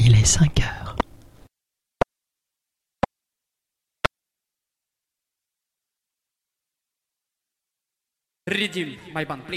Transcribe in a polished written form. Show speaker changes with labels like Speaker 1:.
Speaker 1: Il est 5 heures.
Speaker 2: Redeem my band, please.